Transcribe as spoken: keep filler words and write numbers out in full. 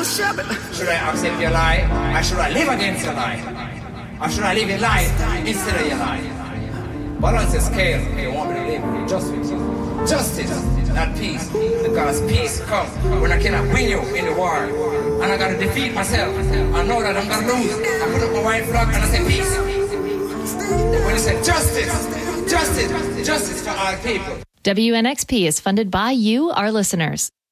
Should I accept your lie? Or should I live against your lie? Or should I live your lie instead of your lie? Balance the scale. You want me to live just with you. Justice, not peace. Because peace comes when I cannot win you in the war. And I gotta defeat myself. I know that I'm gonna lose. I put up my white flag and I say peace. When you say justice, justice, justice for all people. W N X P is funded by you, our listeners.